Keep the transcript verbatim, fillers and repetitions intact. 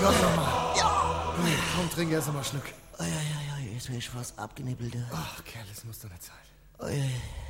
Gott nochmal. Ja. Komm, trink erst mal einen Schluck. Oi, oi, oi, jetzt wär ich fast abgenippelt. Ach, Kerl, das muss doch nicht sein. Oi, oi.